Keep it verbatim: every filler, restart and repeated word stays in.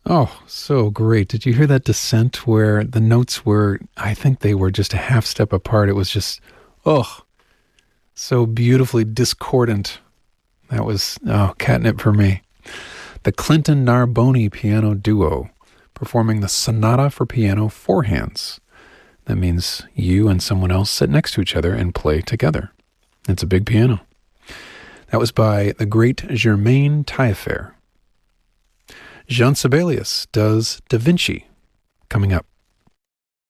Oh, so great. Did you hear that descent where the notes were, I think they were just a half step apart. It was just, oh, so beautifully discordant. That was, oh, catnip for me. The Clinton Narboni Piano Duo, performing the Sonata for Piano Four Hands. That means you and someone else sit next to each other and play together. It's a big piano. That was by the great Germain Taillefer. Jean Sibelius does Da Vinci, coming up.